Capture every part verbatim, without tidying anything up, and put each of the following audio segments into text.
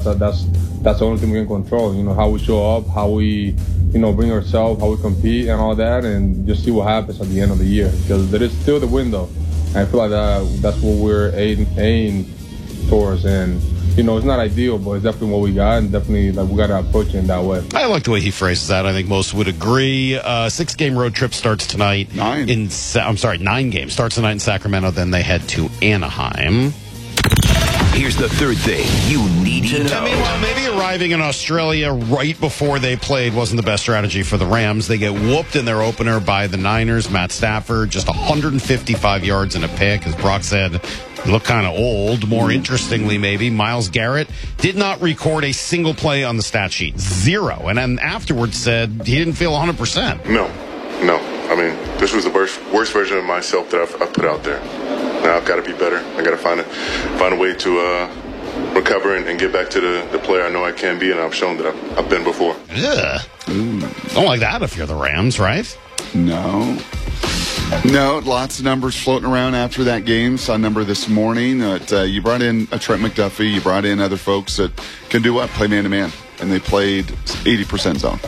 that's that's the only thing we can control. You know, how we show up, how we, you know, bring ourselves, how we compete, and all that, and just see what happens at the end of the year, because there is still the window. And I feel like that that's what we're aiming, aiming towards, and you know, it's not ideal, but it's definitely what we got, and definitely like we got to approach it in that way. I like the way he phrases that. I think most would agree. Uh, six-game road trip starts tonight. Nine. In I'm sorry, nine games starts tonight in Sacramento. Then they head to Anaheim. Here's the third thing you need to know. And meanwhile, maybe arriving in Australia right before they played wasn't the best strategy for the Rams. They get whooped in their opener by the Niners. Matt Stafford, just one hundred fifty-five yards and a pick. As Brock said, he looked kind of old. More interestingly, maybe, Myles Garrett did not record a single play on the stat sheet. Zero. And then afterwards said he didn't feel one hundred percent. No, no. I mean, this was the worst, worst version of myself that I've, I've put out there. Now I've got to be better. I got to find a find a way to uh, recover and, and get back to the, the player I know I can be, and I've shown that I've, I've been before. Ugh. Don't like that if you're the Rams, right? No. No, lots of numbers floating around after that game. Saw a number this morning. That, uh, you brought in a Trent McDuffie. You brought in other folks that can do what? Play man-to-man. And they played eighty percent zone.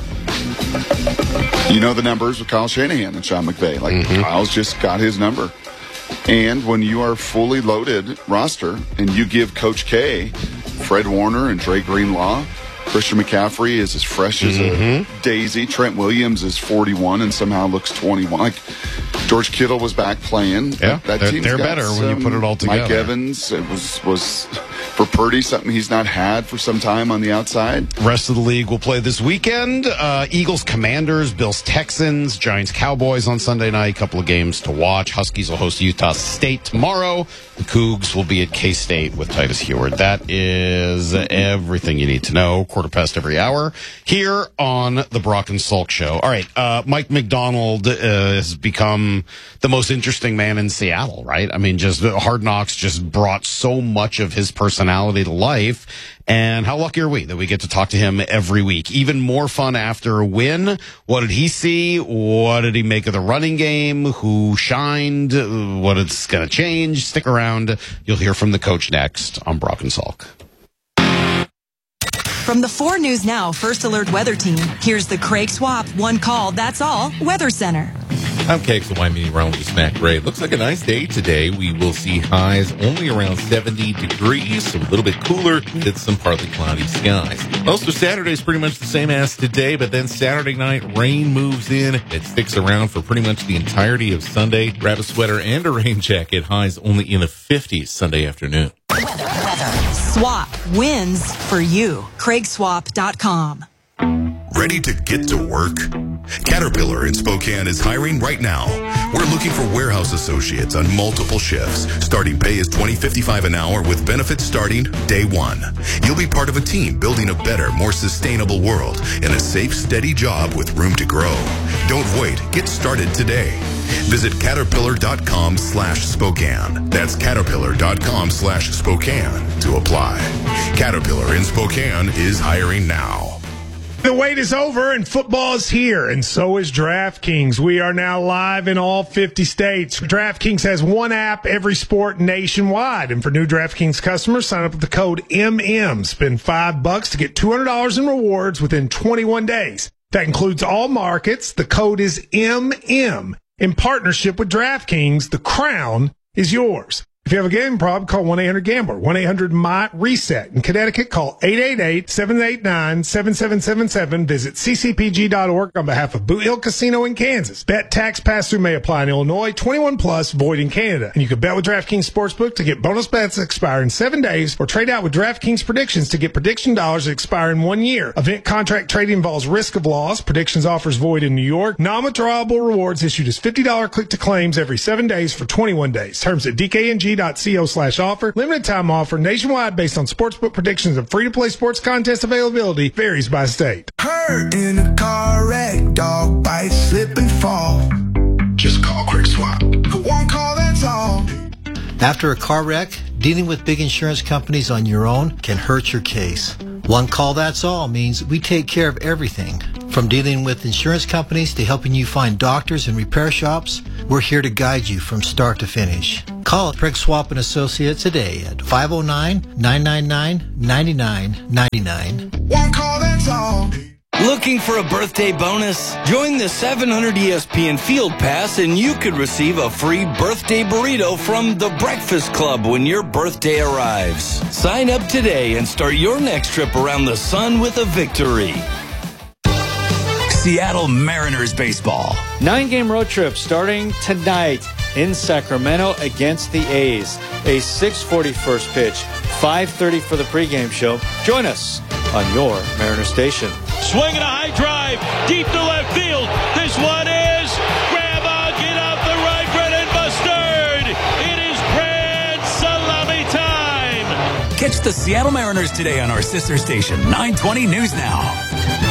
You know the numbers with Kyle Shanahan and Sean McVay. Like, mm-hmm. Kyle's just got his number. And when you are fully loaded roster and you give Coach K, Fred Warner and Dre Greenlaw, Christian McCaffrey is as fresh as mm-hmm. a daisy. Trent Williams is forty-one and somehow looks twenty-one. Like, George Kittle was back playing. Yeah, that, that they're, team's they're got better some, when you put it all together. Mike Evans, it was, was for Purdy something he's not had for some time on the outside. Rest of the league will play this weekend. Uh, Eagles, Commanders, Bills, Texans, Giants, Cowboys on Sunday night. Couple of games to watch. Huskies will host Utah State tomorrow. The Cougs will be at K-State with Titus Heward. That is everything you need to know. Quarter past every hour here on the Brock and Salk Show. All right, uh, Mike McDonald uh, has become the most interesting man in Seattle, right? I mean, just Hard Knocks just brought so much of his personality to life. And how lucky are we that we get to talk to him every week? Even more fun after a win. What did he see? What did he make of the running game? Who shined? What is going to change? Stick around. You'll hear from the coach next on Brock and Salk. From the four News Now First Alert Weather Team, here's the Craig Swap One Call, That's All Weather Center. I'm K X L Y meteorologist Matt Gray. Looks like a nice day today. We will see highs only around seventy degrees, so a little bit cooler with some partly cloudy skies. Most of Saturday is pretty much the same as today, but then Saturday night, rain moves in. It sticks around for pretty much the entirety of Sunday. Grab a sweater and a rain jacket. Highs only in the fifties Sunday afternoon. Weather, weather. Swap wins for you. Craig Swap dot com. Ready to get to work? Caterpillar in Spokane is hiring right now. We're looking for warehouse associates on multiple shifts. Starting pay is twenty dollars and fifty-five cents an hour with benefits starting day one. You'll be part of a team building a better, more sustainable world in a safe, steady job with room to grow. Don't wait. Get started today. Visit caterpillar.com slash Spokane. That's caterpillar.com slash Spokane to apply. Caterpillar in Spokane is hiring now. The wait is over and football is here, and so is DraftKings. We are now live in all fifty states. DraftKings has one app, every sport nationwide. And for new DraftKings customers, sign up with the code M M. Spend five bucks to get two hundred dollars in rewards within twenty-one days. That includes all markets. The code is M M. In partnership with DraftKings, the crown is yours. If you have a gambling problem, call one eight hundred gambler, one eight hundred M Y reset. In Connecticut, call eight eight eight, seven eight nine, seven seven seven seven. Visit c c p g dot org on behalf of Boot Hill Casino in Kansas. Bet tax pass-through may apply in Illinois, twenty-one plus, void in Canada. And you can bet with DraftKings Sportsbook to get bonus bets that expire in seven days, or trade out with DraftKings Predictions to get prediction dollars that expire in one year. Event contract trading involves risk of loss. Predictions offers void in New York. Non-withdrawable rewards issued as fifty dollars click-to-claims every seven days for twenty-one days. Terms at d k n g dot co slash offer. Limited time offer nationwide based on sportsbook predictions and free-to-play sports contest availability varies by state. Hurt in a car wreck, dog bite, slip and fall. Just call Quick Swap. One call, that's all. After a car wreck, dealing with big insurance companies on your own can hurt your case. One call, that's all means we take care of everything. From dealing with insurance companies to helping you find doctors and repair shops, we're here to guide you from start to finish. Call Craig Swap and Associates today at five oh nine, nine nine nine, nine nine nine nine. One call, that's all. Looking for a birthday bonus? Join the seven hundred E S P N Field Pass and you could receive a free birthday burrito from The Breakfast Club when your birthday arrives. Sign up today and start your next trip around the sun with a victory. Seattle Mariners baseball. Nine-game road trip starting tonight in Sacramento against the A's. A six forty first pitch, five thirty for the pregame show. Join us on your Mariner station. Swinging a high drive, deep to left field. This one is grab on, get up the right, Brennan Mustard. It is grand salami time. Catch the Seattle Mariners today on our sister station, nine twenty News Now.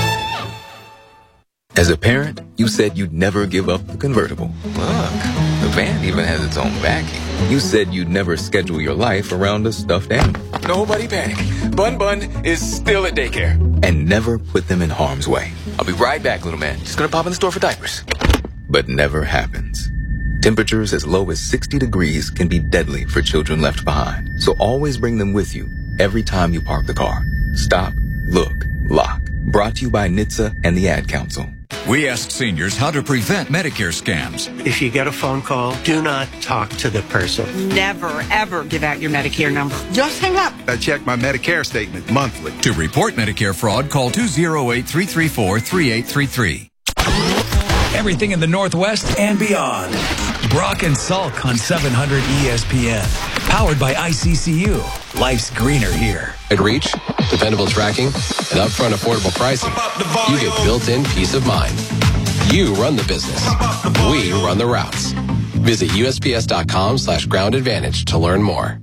As a parent, you said you'd never give up the convertible. Look, the van even has its own backing. You said you'd never schedule your life around a stuffed animal. Nobody panic. Bun Bun is still at daycare. And never put them in harm's way. I'll be right back, little man. Just gonna pop in the store for diapers. But never happens. Temperatures as low as sixty degrees can be deadly for children left behind. So always bring them with you every time you park the car. Stop, look, lock. Brought to you by N H T S A and the Ad Council. We asked seniors how to prevent Medicare scams. If you get a phone call, do not talk to the person. Never, ever give out your Medicare number. Just hang up. I check my Medicare statement monthly. To report Medicare fraud, call two oh eight, three three four, three eight three three. Everything in the Northwest and beyond. Brock and Salk on seven hundred E S P N. Powered by I C C U. Life's greener here. At Reach, dependable tracking and upfront affordable pricing, you get built-in peace of mind. You run the business. We run the routes. Visit U S P S dot com slash ground advantage to learn more.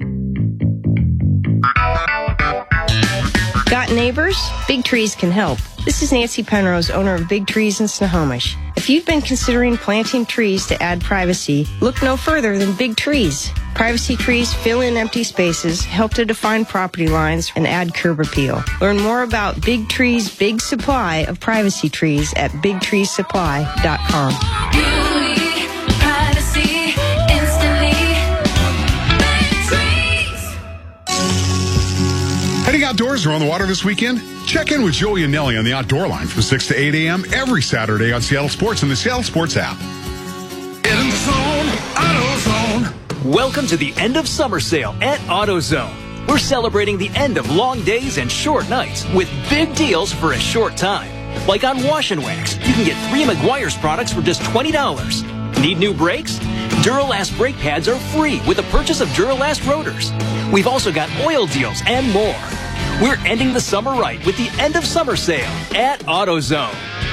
Got neighbors? Big Trees can help. This is Nancy Penrose, owner of Big Trees in Snohomish. If you've been considering planting trees to add privacy, look no further than Big Trees. Privacy trees fill in empty spaces, help to define property lines, and add curb appeal. Learn more about Big Trees' big supply of privacy trees at big trees supply dot com. Beauty, privacy, instantly. Big Trees. Heading outdoors or on the water this weekend? Check in with Joey and Nelly on the Outdoor Line from six to eight a.m. every Saturday on Seattle Sports and the Seattle Sports app. In the zone, AutoZone. Welcome to the end of summer sale at AutoZone. We're celebrating the end of long days and short nights with big deals for a short time. Like on Wash and Wax, you can get three Meguiar's products for just twenty dollars. Need new brakes? Duralast brake pads are free with the purchase of Duralast rotors. We've also got oil deals and more. We're ending the summer right with the end of summer sale at AutoZone.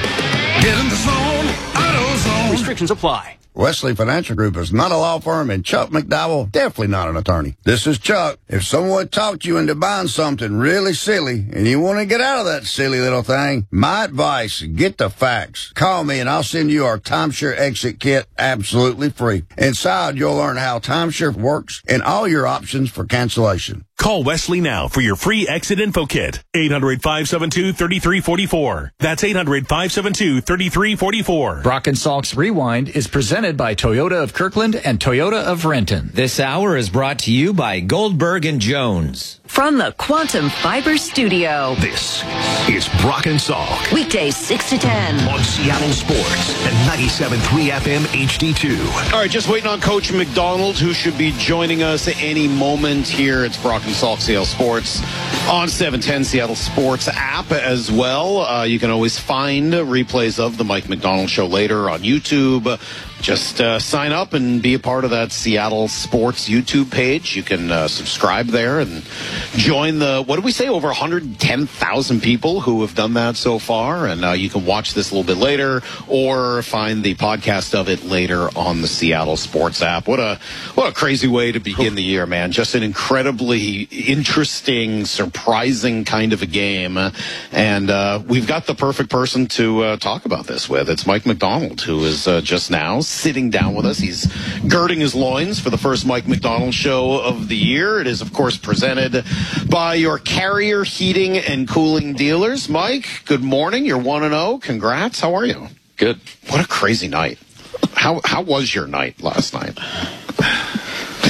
Get in the zone, AutoZone. Restrictions apply. Wesley Financial Group is not a law firm, and Chuck McDowell, definitely not an attorney. This is Chuck. If someone talked you into buying something really silly, and you want to get out of that silly little thing, my advice, get the facts. Call me, and I'll send you our timeshare exit kit absolutely free. Inside, you'll learn how timeshare works and all your options for cancellation. Call Wesley now for your free exit info kit. eight hundred, five seven two, three three four four. That's eight hundred, five seven two, three three four four. Brock and Salk's Rewind is presented by Toyota of Kirkland and Toyota of Renton. This hour is brought to you by Goldberg and Jones. From the Quantum Fiber Studio. This is Brock and Salk. Weekdays six to ten. On Seattle Sports and ninety-seven point three F M H D two. All right, just waiting on Coach McDonald, who should be joining us any moment here. It's Brock and Salk, Seattle Sports, on seven ten Seattle Sports app as well. Uh, you can always find replays of the Mike McDonald Show later on YouTube. Just uh, sign up and be a part of that Seattle Sports YouTube page. You can uh, subscribe there and join the, what did we say, over one hundred ten thousand people who have done that so far. And uh, you can watch this a little bit later or find the podcast of it later on the Seattle Sports app. What a what a crazy way to begin the year, man. Just an incredibly interesting, surprising kind of a game. And uh, we've got the perfect person to uh, talk about this with. It's Mike McDonald, who is uh, just now sitting down with us. He's girding his loins for the first Mike McDonald Show of the year. It is, of course, presented by your Carrier Heating and Cooling dealers. Mike, good morning. You're one and oh. Congrats. How are you? Good. What a crazy night. How how was your night last night?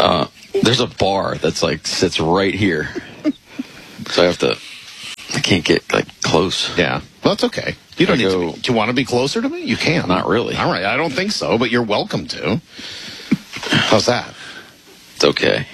Uh, there's a bar that's like sits right here, so I have to. I can't get like close. Yeah, well, that's okay. You don't I need go, to. Be, do you want to be closer to me? You can. Not really. All right, I don't think so, but you're welcome to. How's that? It's okay.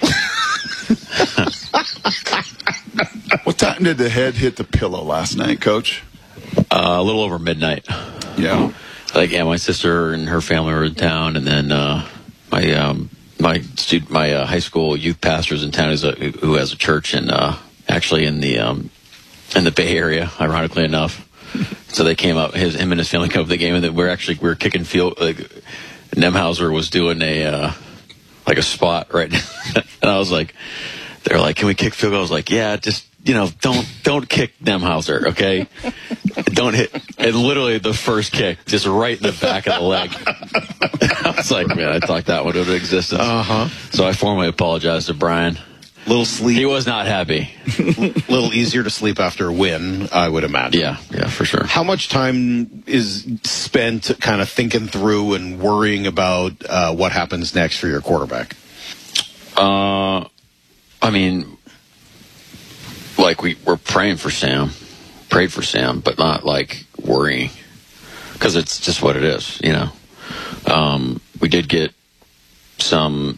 What time did the head hit the pillow last night, Coach? Uh, a little over midnight. Yeah. Like, yeah, my sister and her family were in town, and then uh, my um, my student, my uh, high school youth pastor is in town, who's a, who has a church in uh, actually in the um, in the Bay Area, ironically enough. So they came up, his him and his family came up to the game, and then we're actually we were kicking field. Like, Nemhauser was doing a uh, like a spot right, and I was like, they're like, can we kick field goal? I was like, yeah, just. You know, don't don't kick Nemhauser, okay? Don't hit. And literally the first kick, just right in the back of the leg. I was like, man, I talked that one into existence. Uh-huh. So I formally apologized to Brian. Little sleep. He was not happy. Little easier to sleep after a win, I would imagine. Yeah, yeah, for sure. How much time is spent kind of thinking through and worrying about uh, what happens next for your quarterback? Uh, I mean... Like, we, we're praying for Sam, prayed for Sam, but not, like, worrying. Because it's just what it is, you know. Um, we did get some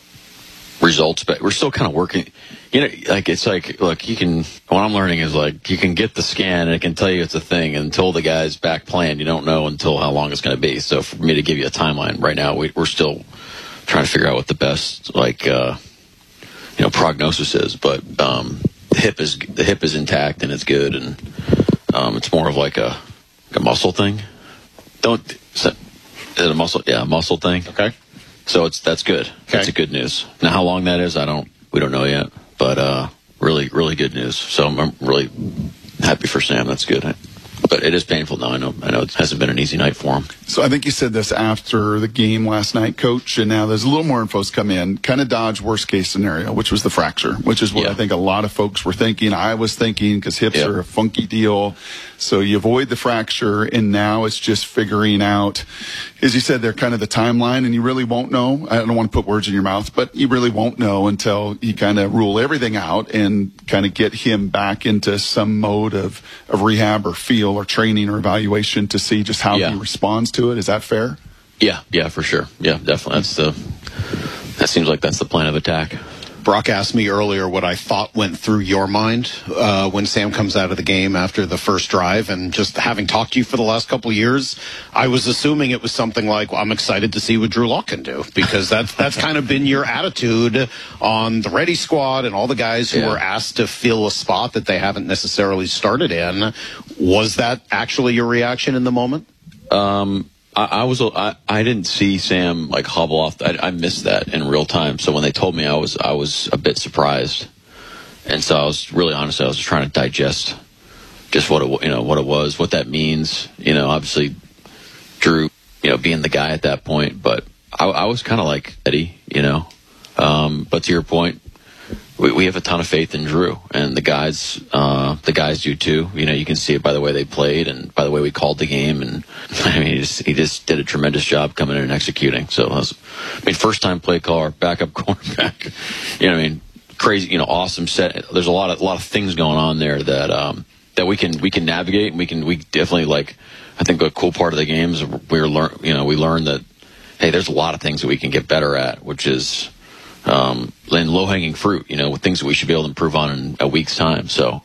results, but we're still kind of working. You know, like, it's like, look, you can, what I'm learning is, like, you can get the scan and it can tell you it's a thing. And until the guy's back playing, you don't know until how long it's going to be. So for me to give you a timeline right now, we, we're still trying to figure out what the best, like, uh, you know, prognosis is. But, um... The hip is the hip is intact and it's good, and um, it's more of like a, like a muscle thing. Don't is it a muscle? Yeah, a muscle thing. Okay. So it's that's good. Okay. That's a good news. Now, how long that is, I don't we don't know yet, but uh, really really good news. So I'm, I'm really happy for Sam. That's good. But it is painful now. I know. I know it hasn't been an easy night for him. So I think you said this after the game last night, Coach, and now there's a little more info's come in. Kind of dodge worst case scenario, which was the fracture, which is what yeah. I think a lot of folks were thinking. I was thinking because hips yep. are a funky deal. So you avoid the fracture, and now it's just figuring out, as you said, they're kind of the timeline, and you really won't know. I don't want to put words in your mouth, but you really won't know until you kind of rule everything out and kind of get him back into some mode of, of rehab or feel or training or evaluation to see just how yeah. he responds to it. Is that fair? Yeah, yeah, for sure. Yeah, definitely. That's the. That seems like that's the plan of attack. Brock asked me earlier what I thought went through your mind uh, when Sam comes out of the game after the first drive. And just having talked to you for the last couple of years, I was assuming it was something like, well, I'm excited to see what Drew Lock can do. Because that's, that's kind of been your attitude on the Ready Squad and all the guys who yeah. were asked to fill a spot that they haven't necessarily started in. Was that actually your reaction in the moment? Um... I, I was I, I didn't see Sam like hobble off. I, I missed that in real time. So when they told me, I was I was a bit surprised, and so I was really honest. I was just trying to digest just what it you know what it was, what that means. You know, obviously Drew, you know, being the guy at that point, but I, I was kind of like Eddie, you know. Um, but to your point, we, we have a ton of faith in Drew, and the guys, uh, the guys do too. You know, you can see it by the way they played and by the way we called the game. And I mean, he just, he just did a tremendous job coming in and executing. So, I, was, I mean, first time play caller, backup quarterback. You know, I mean, crazy. You know, awesome set. There's a lot of a lot of things going on there that um, that we can we can navigate, and we can we definitely like. I think a cool part of the game is we're learn. You know, we learned that hey, there's a lot of things that we can get better at, which is. Um, and low-hanging fruit, you know, with things that we should be able to improve on in a week's time. So,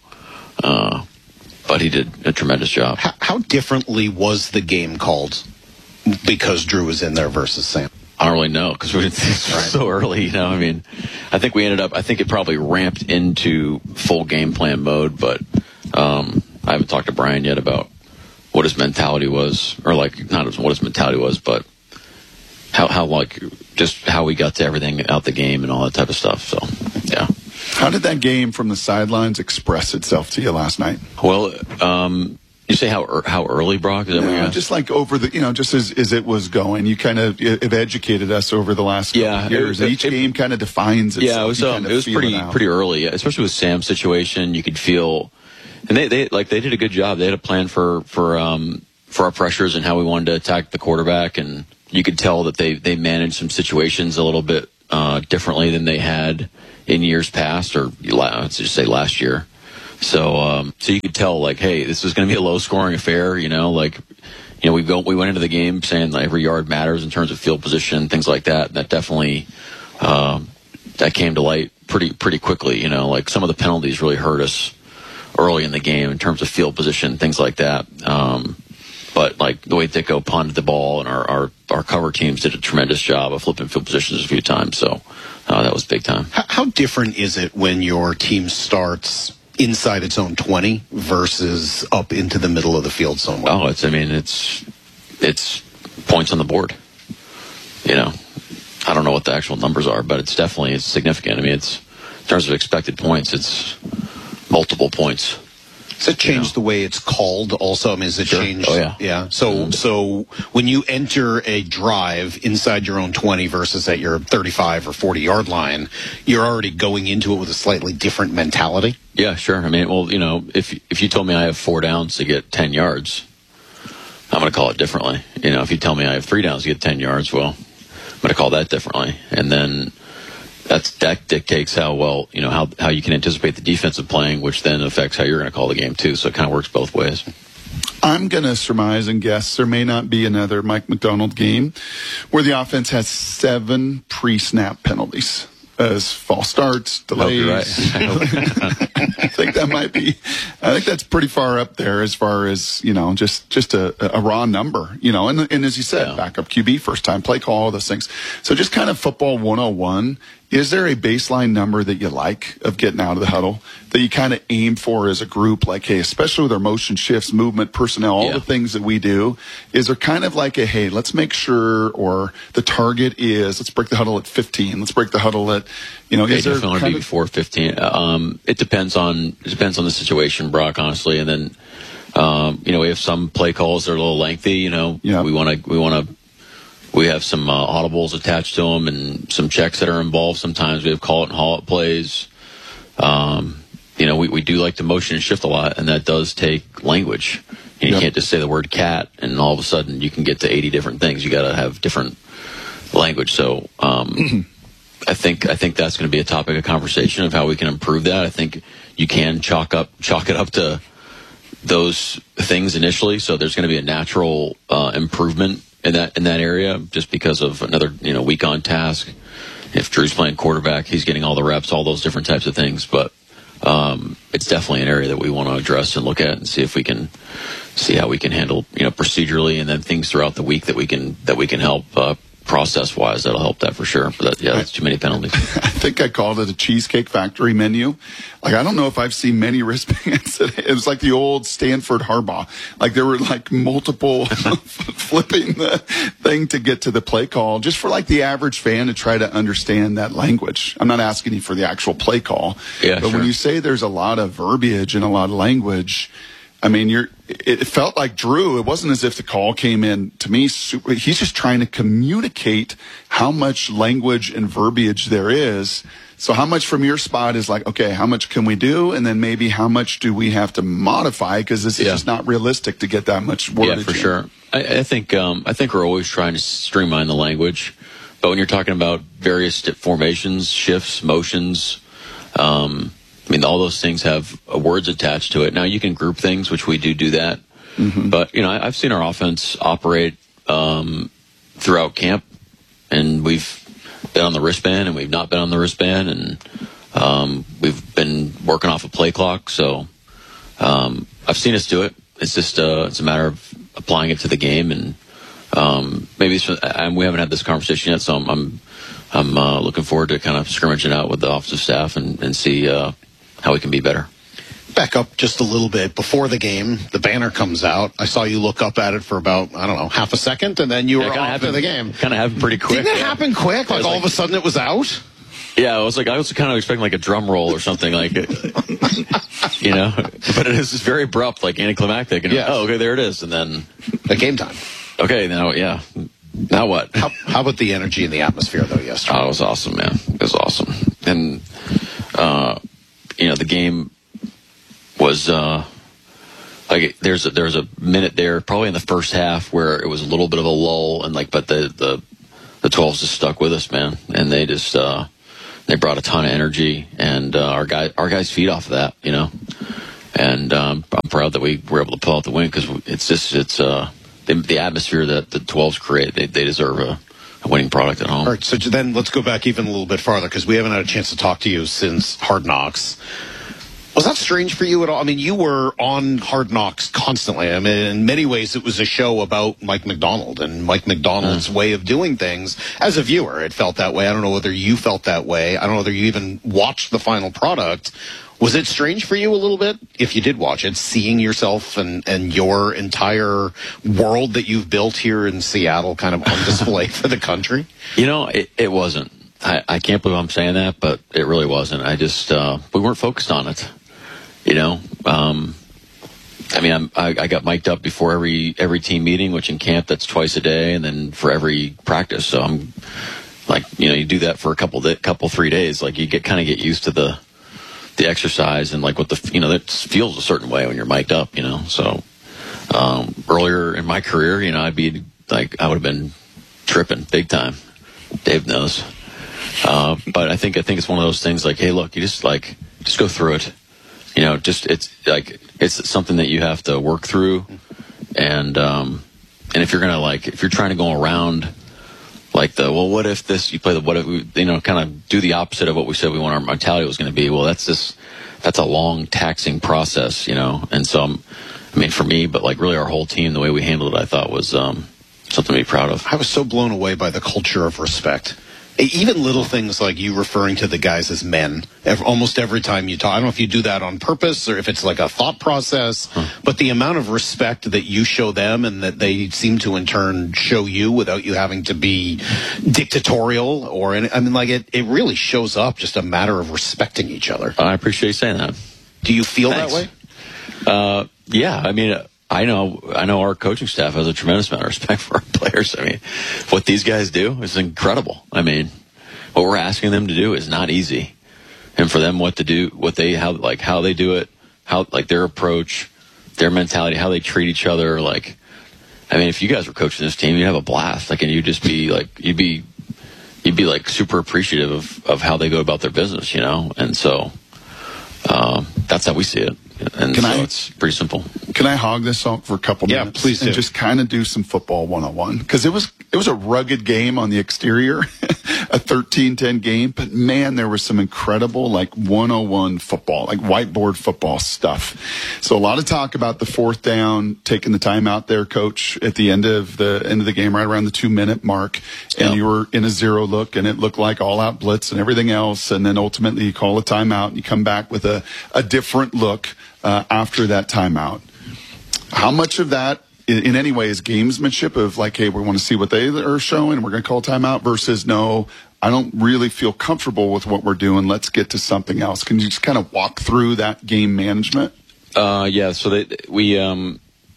uh, but he did a tremendous job. How, how differently was the game called because Drew was in there versus Sam? I don't really know because we didn't think so early, you know. I mean, I think we ended up, I think it probably ramped into full game plan mode, but um, I haven't talked to Brian yet about what his mentality was, or like, not what his mentality was, but How, how like, just how we got to everything out the game and all that type of stuff. So, yeah. How did that game from the sidelines express itself to you last night? Well, um, you say how how early, Brock? Is that yeah, just like over the, you know, just as, as it was going, you kind of have educated us over the last couple yeah, of years. It, it, Each it, game kind of defines itself. Yeah, it was, um, it was pretty it pretty early, especially with Sam's situation. You could feel, and they, they like they did a good job. They had a plan for for um for our pressures and how we wanted to attack the quarterback, and you could tell that they, they managed some situations a little bit uh, differently than they had in years past, or let's just say last year. So, um, so you could tell, like, hey, this is going to be a low-scoring affair. You know, like, you know, we go, we went into the game saying that every yard matters in terms of field position, things like that. That definitely um, that came to light pretty pretty quickly. You know, like some of the penalties really hurt us early in the game in terms of field position, things like that. Um, but like the way Dicko punted the ball, and our, our our cover teams did a tremendous job of flipping field positions a few times. So uh, that was big time. How, how different is it when your team starts inside its own twenty versus up into the middle of the field somewhere? Oh, it's, I mean, it's, it's points on the board. You know, I don't know what the actual numbers are, but it's definitely, it's significant. I mean, it's, in terms of expected points, it's multiple points. Does it change you know? the way it's called also? I mean, has it sure. changed? Oh, yeah. Yeah. So, mm-hmm. so when you enter a drive inside your own twenty versus at your thirty-five or forty yard line, you're already going into it with a slightly different mentality? Yeah, sure. I mean, well, you know, if, if you told me I have four downs to get ten yards, I'm going to call it differently. You know, if you tell me I have three downs to get ten yards, well, I'm going to call that differently. And then that's, that dictates how well, you know, how, how you can anticipate the defensive playing, which then affects how you're going to call the game too. So it kind of works both ways. I'm going to surmise and guess there may not be another Mike McDonald game where the offense has seven pre-snap penalties as false starts, delays. Right. I think that might be, I think that's pretty far up there as far as, you know, just, just a, a raw number, you know, and, and as you said, yeah. backup Q B, first time play call, all those things. So just kind of football one oh one. Is there a baseline number that you like of getting out of the huddle that you kind of aim for as a group? Like, hey, especially with our motion shifts, movement, personnel, all yeah. the things that we do, is there kind of like a, hey, let's make sure, or the target is, let's break the huddle at fifteen. Let's break the huddle at, you know, yeah, is there definitely kind be of before fifteen? Um, it depends on, it depends on the situation, Brock, honestly. And then, um, you know, we have some play calls that are a little lengthy, you know, yeah. we want to, we want to, we have some uh, audibles attached to them and some checks that are involved. Sometimes we have call it and haul it plays. Um, you know, we, we do like to motion and shift a lot, and that does take language. And you yep. can't just say the word cat, and all of a sudden you can get to eighty different things. You got to have different language. So um, I think I think that's going to be a topic of conversation of how we can improve that. I think you can chalk up chalk it up to those things initially. So there's going to be a natural uh, improvement in that in that area, just because of another you know week on task. If Drew's playing quarterback, he's getting all the reps, all those different types of things. But um, it's definitely an area that we want to address and look at and see if we can see how we can handle you know procedurally, and then things throughout the week that we can that we can help uh, process wise. That'll help that for sure. But that, yeah, that's too many penalties. I think I called it a Cheesecake Factory menu. Like, I don't know if I've seen many wristbands. It was like the old Stanford Harbaugh. Like, there were like multiple flipping the thing to get to the play call, just for like the average fan to try to understand that language. I'm not asking you for the actual play call. Yeah, but sure. when you say there's a lot of verbiage and a lot of language, I mean, you're, it felt like Drew, it wasn't as if the call came in to me super, he's just trying to communicate how much language and verbiage there is. So how much from your spot is like, okay, how much can we do? And then maybe how much do we have to modify? Because this is yeah. just not realistic to get that much wordage. Yeah, for in. sure. I, I think, um, I think we're always trying to streamline the language. But when you're talking about various formations, shifts, motions, um, I mean, all those things have uh, words attached to it. Now, you can group things, which we do do that. Mm-hmm. But, you know, I, I've seen our offense operate um, throughout camp, and we've been on the wristband, and we've not been on the wristband, and um, we've been working off a play clock. So um, I've seen us do it. It's just uh, it's a matter of applying it to the game, and um, maybe it's, and we haven't had this conversation yet, so I'm I'm, I'm uh, looking forward to kind of scrimmaging out with the offensive staff and, and see uh, how we can be better. Back up just a little bit. Before the game, the banner comes out. I saw you look up at it for about, I don't know, half a second, and then you yeah, were off to the game. Kind of happened pretty quick. Didn't it yeah. happen quick? Like all like, of a sudden it was out? Yeah, I was like, I was kind of expecting like a drum roll or something like it, you know, but it is very abrupt, like anticlimactic. And yes. oh, okay, there it is. And then the game time. Okay, now, yeah. Now what? How, how about the energy and the atmosphere, though, yesterday? Oh, it was awesome, man. It was awesome. And, uh, you know, the game was, uh, like, there's a, there's a minute there, probably in the first half, where it was a little bit of a lull, and like, but the, the, the twelves just stuck with us, man, and they just uh, they brought a ton of energy, and uh, our guy our guys feed off of that, you know. And um, I'm proud that we were able to pull out the win because it's just it's uh, the, the atmosphere that the twelves create. They they deserve a, a winning product at home. All right, so then let's go back even a little bit farther because we haven't had a chance to talk to you since Hard Knocks. Was that strange for you at all? I mean, you were on Hard Knocks constantly. I mean, in many ways, it was a show about Mike Macdonald and Mike Macdonald's mm. way of doing things. As a viewer, it felt that way. I don't know whether you felt that way. I don't know whether you even watched the final product. Was it strange for you a little bit, if you did watch it, seeing yourself and, and your entire world that you've built here in Seattle kind of on display for the country? You know, it, it wasn't. I, I can't believe I'm saying that, but it really wasn't. I just, uh, we weren't focused on it. You know, um, I mean, I'm, I, I got mic'd up before every every team meeting, which in camp that's twice a day, and then for every practice. So I'm like, you know, you do that for a couple, di- couple three days. Like you get kind of get used to the the exercise and like what the you know that feels a certain way when you're mic'd up. You know, so um, earlier in my career, you know, I'd be like I would have been tripping big time. Dave knows, uh, but I think I think it's one of those things like, hey, look, you just like just go through it. You know, just it's like it's something that you have to work through, and um, and if you're gonna like if you're trying to go around like the well, what if this you play the what if we, you know kind of do the opposite of what we said we want our mentality was going to be. Well, that's this that's a long taxing process, you know. And so I'm, I mean, for me, but like really our whole team, the way we handled it, I thought was um, something to be proud of. I was so blown away by the culture of respect. Even little things like you referring to the guys as men, every, almost every time you talk. I don't know if you do that on purpose or if it's like a thought process, huh. but the amount of respect that you show them and that they seem to in turn show you without you having to be dictatorial or, any, I mean, like it, it really shows up just a matter of respecting each other. I appreciate you saying that. Do you feel Thanks. that way? Uh, yeah, I mean, I know, I know our coaching staff has a tremendous amount of respect for our players. I mean, what these guys do is incredible. I mean, what we're asking them to do is not easy, and for them, what to do, what they how like how they do it, how like their approach, their mentality, how they treat each other. Like, I mean, if you guys were coaching this team, you'd have a blast. Like, and you'd just be like, you'd be, you'd be like super appreciative of of how they go about their business, you know. And so, um, that's how we see it. And can so I, it's pretty simple. Can I hog this up for a couple yeah, minutes? Please do. And just kind of do some football one oh one. Because it was it was a rugged game on the exterior, a thirteen ten game. But man, there was some incredible like one oh one football, like whiteboard football stuff. So a lot of talk about the fourth down, taking the time out there, coach, at the end of the end of the game, right around the two minute mark. And yep. you were in a zero look and it looked like all out blitz and everything else. And then ultimately you call a timeout and you come back with a, a different look. Uh, after that timeout, how much of that in, in any way is gamesmanship of like, hey, we want to see what they are showing and we're going to call timeout versus no, I don't really feel comfortable with what we're doing. Let's get to something else. Can you just kind of walk through that game management? Uh, yeah. So they, we, um,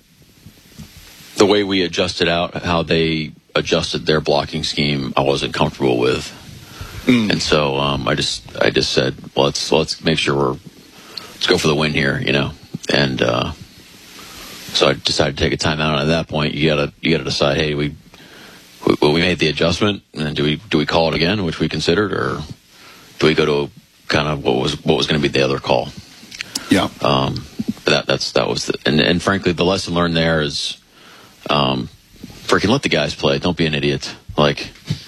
the way we adjusted out, how they adjusted their blocking scheme, I wasn't comfortable with. Mm. And so, um, I just, I just said, well, let's, let's make sure we're, let's go for the win here, you know. And uh, so I decided to take a timeout. And at that point, you gotta you gotta decide, hey, we we, well, we made the adjustment, and then do we do we call it again, which we considered, or do we go to kind of what was what was going to be the other call? Yeah. Um, that that's that was the, and and frankly, the lesson learned there is, um, freaking let the guys play. Don't be an idiot. Like,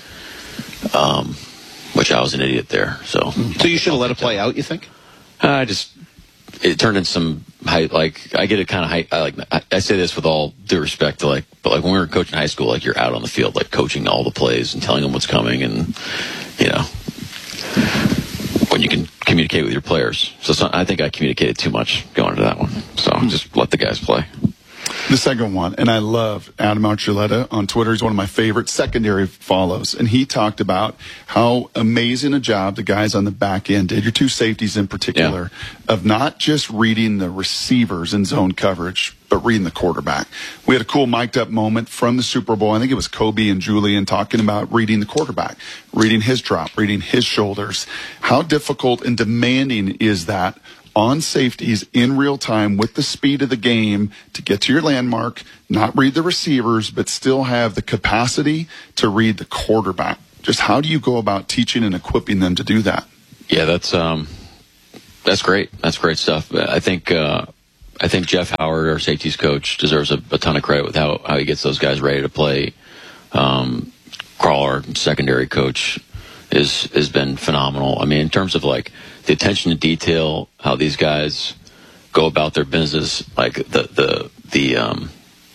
um, which I was an idiot there. So so you should have let it play out. You think? I just. It turned into some high, like I get it kind of high. I like I, I say this with all due respect to like, but like when we were coaching high school, like you're out on the field, like coaching all the plays and telling them what's coming, and you know when you can communicate with your players. So it's not, I think I communicated too much going to that one. So just let the guys play. The second one, and I love Adam Archuleta on Twitter. He's one of my favorite secondary follows, and he talked about how amazing a job the guys on the back end did, your two safeties in particular, yeah. of not just reading the receivers in zone coverage, but reading the quarterback. We had a cool mic'd up moment from the Super Bowl. I think it was Kobe and Julian talking about reading the quarterback, reading his drop, reading his shoulders. How difficult and demanding is that on safeties in real time with the speed of the game to get to your landmark, not read the receivers, but still have the capacity to read the quarterback? Just how do you go about teaching and equipping them to do that? Yeah, that's um, that's great. That's great stuff. I think uh, I think Jeff Howard, our safeties coach, deserves a, a ton of credit with how, how he gets those guys ready to play. Um, Carl, our secondary coach, is has been phenomenal. I mean, in terms of like the attention to detail, how these guys go about their business, like the the the um,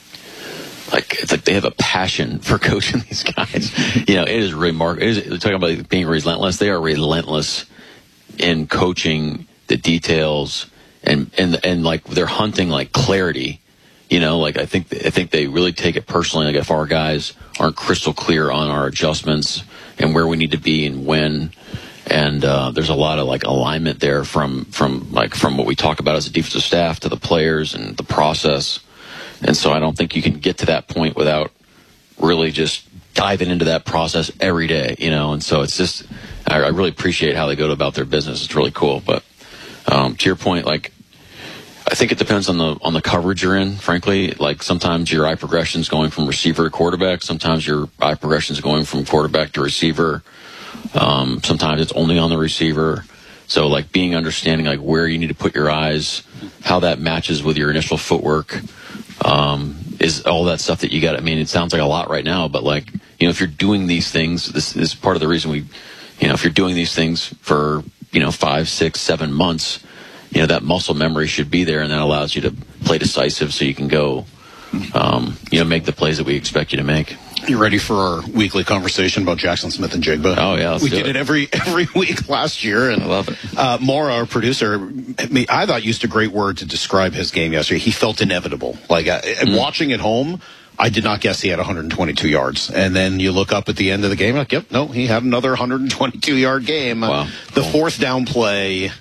like it's like they have a passion for coaching these guys. You know, it is really mark. It is, talking about being relentless. They are relentless in coaching the details, and and and like they're hunting like clarity. You know, like I think I think they really take it personally. Like if our guys aren't crystal clear on our adjustments and where we need to be and when, and uh, there's a lot of like alignment there from from like from what we talk about as a defensive staff to the players and the process. And so I don't think you can get to that point without really just diving into that process every day. You know, and so it's just I, I really appreciate how they go about their business. It's really cool. But um, to your point, like. I think it depends on the on the coverage you're in, frankly. Like sometimes your eye progression is going from receiver to quarterback. Sometimes your eye progression is going from quarterback to receiver. Um, sometimes it's only on the receiver. So like being understanding like where you need to put your eyes, how that matches with your initial footwork, um, is all that stuff that you got. I mean, it sounds like a lot right now, but like, you know, if you're doing these things, this is part of the reason we, you know, if you're doing these things for, you know, five, six, seven months, you know, that muscle memory should be there, and that allows you to play decisive so you can go, um, you know, make the plays that we expect you to make. You ready for our weekly conversation about Jackson Smith and Jigba? Oh, yeah, let's We do did it. it every every week last year. And I love it. Uh, Maura, our producer, me, I thought used a great word to describe his game yesterday. He felt inevitable. Like, uh, Mm-hmm. watching at home, I did not guess he had one hundred twenty-two yards. And then you look up at the end of the game, like, yep, no, he had another one hundred twenty-two yard game. Wow. The fourth down play,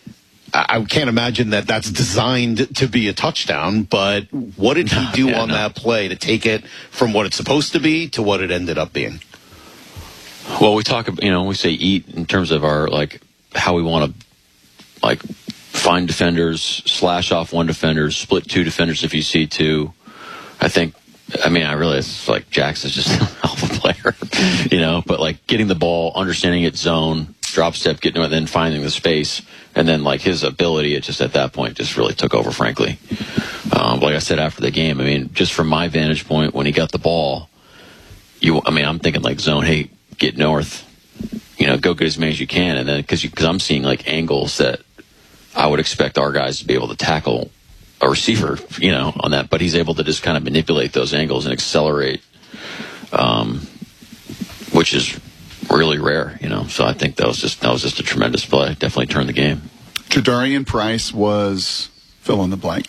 I can't imagine that that's designed to be a touchdown, but what did he do yeah, on no. that play to take it from what it's supposed to be to what it ended up being? Well, we talk about, you know, we say eat in terms of our, like, how we want to, like, find defenders, slash off one defender, split two defenders if you see two. I think, I mean, I realize it's like Jackson's just a hell of a player, you know, but like getting the ball, understanding its zone, drop step, getting it, and then finding the space, and then like his ability, it just at that point just really took over, frankly. Um, like I said after the game, I mean, just from my vantage point, when he got the ball, you, I mean, I'm thinking like zone, hey, get north, you know, go get as many as you can, and then because because I'm seeing like angles that I would expect our guys to be able to tackle a receiver, you know, on that, but he's able to just kind of manipulate those angles and accelerate, um, which is really rare, you know. So I think that was just that was just a tremendous play. Definitely turned the game. Jadarian Price was fill in the blank.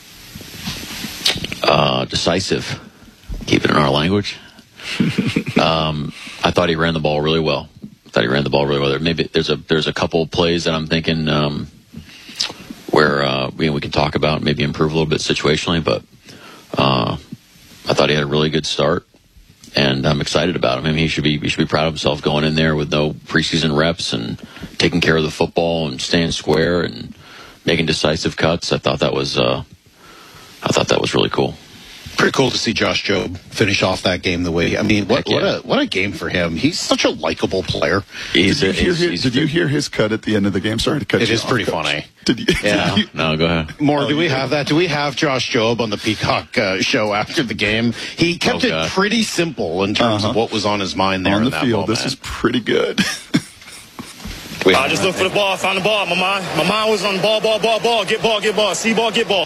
Uh, decisive. Keep it in our language. um, I thought he ran the ball really well. I thought he ran the ball really well. There maybe there's a there's a couple of plays that I'm thinking um, where uh, we we can talk about, maybe improve a little bit situationally, but uh, I thought he had a really good start. And I'm excited about him. I mean, he should be he should be proud of himself going in there with no preseason reps and taking care of the football and staying square and making decisive cuts. I thought that was uh, I thought that was really cool. Pretty cool to see Josh Jobe finish off that game the way. I mean, what Heck yeah. what a what a game for him. He's such a likable player. He's Did, a, you, hear he's, his, he's did you hear his cut at the end of the game? Sorry to cut It you is off, pretty Coach. funny. Did you? Yeah. Did you, No, go ahead. More, Oh, do we you have that? Do we have Josh Jobe on the Peacock uh, show after the game? He kept Oh, it God. pretty simple in terms Uh-huh. of what was on his mind there on in the that field, moment. this is pretty good. We I just looked for the ball, found the ball. My mind, my mind was on ball, ball, ball, ball, get ball, get ball, see ball, get ball.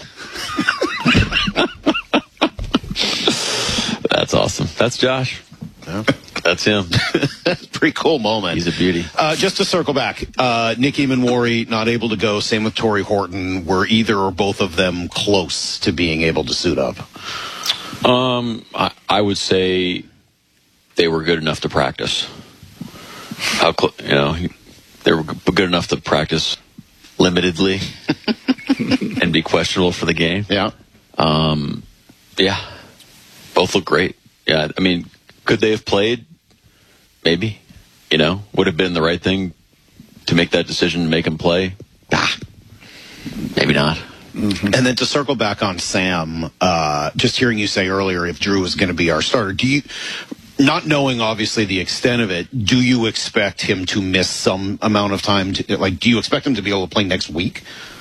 That's awesome. That's Josh. Yeah. That's him. Pretty cool moment. He's a beauty. Uh, just to circle back, uh, Nick Eamon not able to go. Same with Torrey Horton. Were either or both of them close to being able to suit up? Um, I, I would say they were good enough to practice. How cl- you know they were g- good enough to practice limitedly and be questionable for the game. Yeah. Um, yeah. Both look great. Yeah. I mean, could they have played? Maybe. You know, would have been the right thing to make that decision and make him play. Ah. maybe not. Mm-hmm. And then to circle back on Sam, uh, just hearing you say earlier if Drew is going to be our starter, do you, not knowing obviously the extent of it, do you expect him to miss some amount of time? To, like, do you expect him to be able to play next week?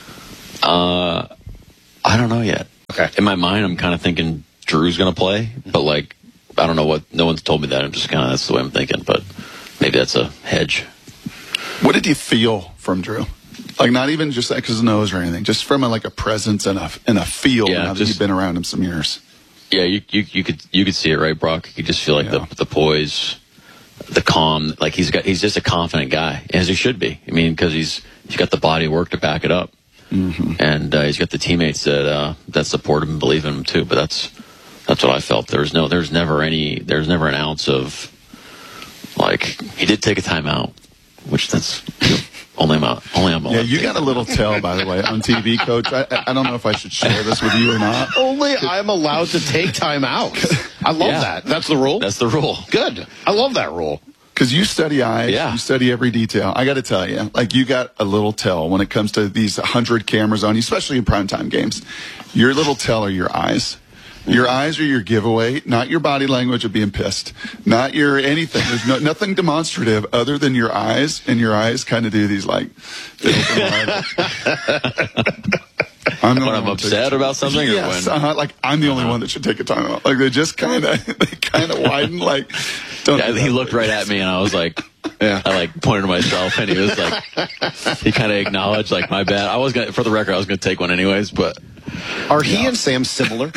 Uh, I don't know yet. Okay. In my mind, I'm kind of thinking Drew's going to play, but like, I don't know what, no one's told me that. I'm just kind of, that's the way I'm thinking, but maybe that's a hedge. What did you feel from Drew? Like, not even just like his nose or anything, just from a, like a presence and a and a feel. Yeah, now that just, you've been around him some years. Yeah, you you you could you could see it, right, Brock? You could just feel like yeah. the the poise, the calm. Like he's got he's just a confident guy, as he should be. I mean, because he's he's got the body of work to back it up, mm-hmm. and uh, he's got the teammates that uh, that support him and believe in him too. But that's that's what I felt. There's no there's never any there's never an ounce of like he did take a timeout, which that's. Only I'm only I'm Yeah, you got a little tell, by the way, on T V, Coach. I, I don't know if I should share this with you or not. Only I'm allowed to take time out. I love yeah. that. That's the rule? That's the rule. Good. I love that rule. Because you study eyes, yeah. you study every detail. I got to tell you, like, you got a little tell when it comes to these one hundred cameras on you, especially in primetime games. Your little tell are your eyes. Your eyes are your giveaway, not your body language of being pissed, not your anything. There's no, nothing demonstrative other than your eyes, and your eyes kind of do these like. They open wide. I'm when I'm upset about something, yes, or when? Uh-huh, like I'm the only uh-huh. one that should take a time out. Like they just kind of, they kind of widen. Like, don't. Yeah, do he looked right at me, and I was like, yeah. I like pointed to myself, and he was like, he kind of acknowledged like my bad. I was gonna, for the record, I was gonna take one anyways, but. Are he yeah. and Sam similar?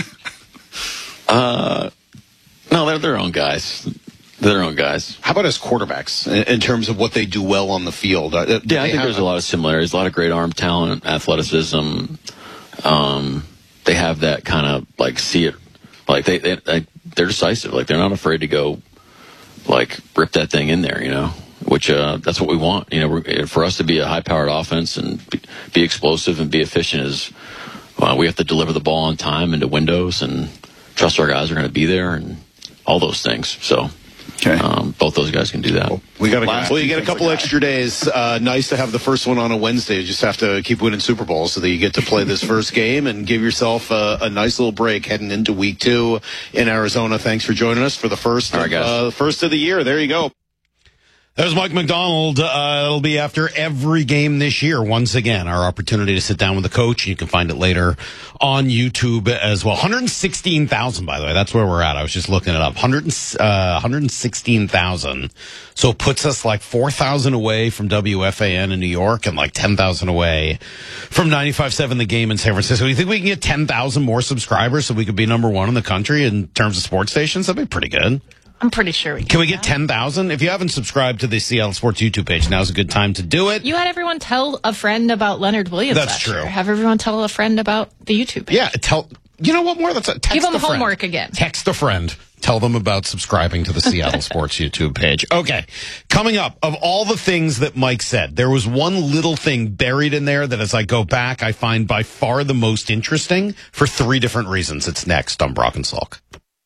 Uh, no, they're their own guys. They're their own guys. How about as quarterbacks in, in terms of what they do well on the field? Uh, yeah, I think there's a lot of similarities. A lot of great arm talent, athleticism. Um, they have that kind of like see it, like they, they they they're decisive. Like they're not afraid to go, like rip that thing in there. You know, which uh, that's what we want. You know, we're, for us to be a high-powered offense and be, be explosive and be efficient is uh, we have to deliver the ball on time into windows and. Trust our guys are going to be there and all those things. So, okay. um, both those guys can do that. Well, we got a, well, you get a couple extra days. Uh, nice to have the first one on a Wednesday. You just have to keep winning Super Bowls so that you get to play this first game and give yourself a, a nice little break heading into week two in Arizona. Thanks for joining us for the first, all right, guys. Uh, first of the year. There you go. There's Mike McDonald. Uh, it'll be after every game this year. Once again, our opportunity to sit down with the coach. You can find it later on YouTube as well. one hundred sixteen thousand, by the way. That's where we're at. I was just looking it up. one hundred, uh, one hundred sixteen thousand. So it puts us like four thousand away from W F A N in New York and like ten thousand away from ninety-five point seven The Game in San Francisco. You think we can get ten thousand more subscribers so we could be number one in the country in terms of sports stations? That'd be pretty good. I'm pretty sure we can. Can we get ten thousand? If you haven't subscribed to the Seattle Sports YouTube page, now's a good time to do it. You had everyone tell a friend about Leonard Williams. That's last true. year. Have everyone tell a friend about the YouTube page. Yeah, tell. You know what more? That's a text Give them a friend. homework again. Text a friend. Tell them about subscribing to the Seattle Sports YouTube page. Okay. Coming up, of all the things that Mike said, there was one little thing buried in there that as I go back, I find by far the most interesting for three different reasons. It's next on Brock and Salk.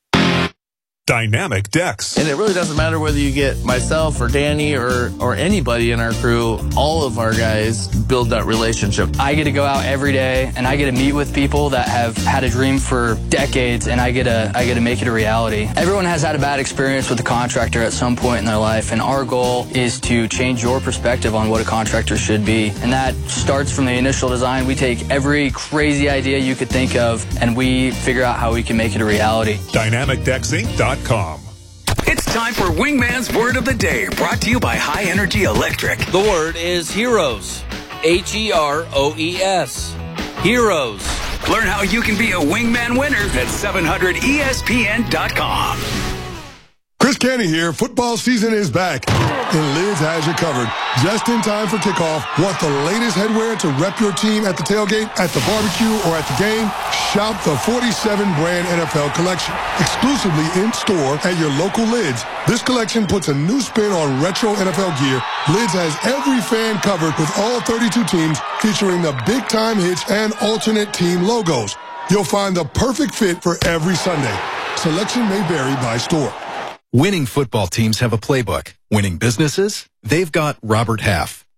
Dynamic Decks. And it really doesn't matter whether you get myself or Danny or, or anybody in our crew, all of our guys build that relationship. I get to go out every day and I get to meet with people that have had a dream for decades and I get to, I get to make it a reality. Everyone has had a bad experience with a contractor at some point in their life, and our goal is to change your perspective on what a contractor should be. And that starts from the initial design. We take every crazy idea you could think of and we figure out how we can make it a reality. Dynamic Decks Inc dot com. It's time for Wingman's Word of the Day, brought to you by High Energy Electric. The word is heroes. H E R O E S. Heroes. Learn how you can be a Wingman winner at seven hundred E S P N dot com. Chris Canty here. Football season is back, and Lids has you covered. Just in time for kickoff. Want the latest headwear to rep your team at the tailgate, at the barbecue, or at the game? Shop the forty-seven brand N F L collection. Exclusively in store at your local Lids. This collection puts a new spin on retro N F L gear. Lids has every fan covered with all thirty-two teams, featuring the big time hits and alternate team logos. You'll find the perfect fit for every Sunday. Selection may vary by store. Winning football teams have a playbook. Winning businesses? They've got Robert Half.